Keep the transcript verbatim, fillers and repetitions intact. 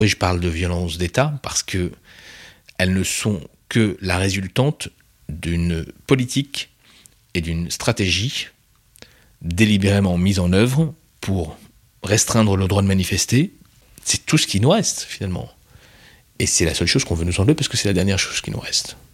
Oui, je parle de violences d'État parce que elles ne sont que la résultante d'une politique et d'une stratégie délibérément mise en œuvre pour restreindre le droit de manifester. C'est tout ce qui nous reste, finalement. Et c'est la seule chose qu'on veut nous enlever parce que c'est la dernière chose qui nous reste.